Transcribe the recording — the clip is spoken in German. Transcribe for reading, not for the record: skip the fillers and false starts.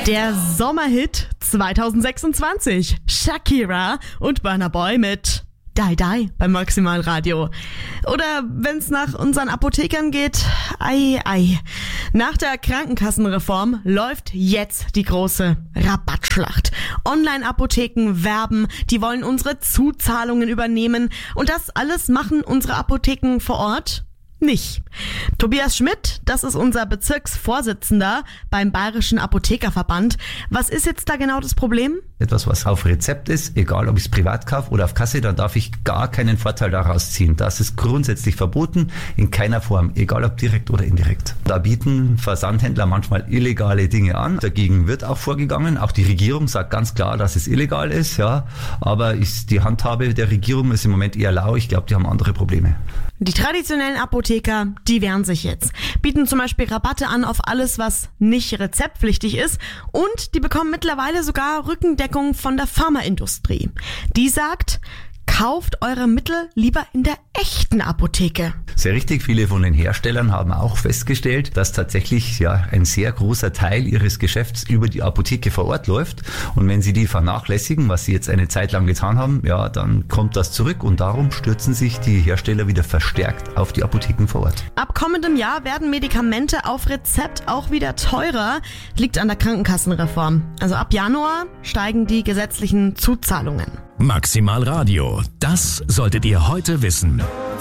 Der Sommerhit 2026. Shakira und Burna Boy mit Die Die beim Maximalradio. Oder wenn's nach unseren Apothekern geht, ei ei. Nach der Krankenkassenreform läuft jetzt die große Rabattschlacht. Online-Apotheken werben, die wollen unsere Zuzahlungen übernehmen. Und das alles machen unsere Apotheken vor Ort nicht. Tobias Schmidt, das ist unser Bezirksvorsitzender beim Bayerischen Apothekerverband. Was ist jetzt da genau das Problem? Etwas, was auf Rezept ist, egal ob ich es privat kaufe oder auf Kasse, dann darf ich gar keinen Vorteil daraus ziehen. Das ist grundsätzlich verboten, in keiner Form, egal ob direkt oder indirekt. Da bieten Versandhändler manchmal illegale Dinge an. Dagegen wird auch vorgegangen. Auch die Regierung sagt ganz klar, dass es illegal ist, ja. Aber die Handhabe der Regierung ist im Moment eher lau. Ich glaube, die haben andere Probleme. Die traditionellen Apotheker, die wehren sich jetzt, bieten zum Beispiel Rabatte an auf alles, was nicht rezeptpflichtig ist, und die bekommen mittlerweile sogar Rückendeckung von der Pharmaindustrie. Die sagt, kauft eure Mittel lieber in der echten Apotheke. Sehr richtig, viele von den Herstellern haben auch festgestellt, dass tatsächlich ein sehr großer Teil ihres Geschäfts über die Apotheke vor Ort läuft. Und wenn sie die vernachlässigen, was sie jetzt eine Zeit lang getan haben, dann kommt das zurück, und darum stürzen sich die Hersteller wieder verstärkt auf die Apotheken vor Ort. Ab kommendem Jahr werden Medikamente auf Rezept auch wieder teurer, liegt an der Krankenkassenreform. Also ab Januar steigen die gesetzlichen Zuzahlungen. Maximalradio, das solltet ihr heute wissen.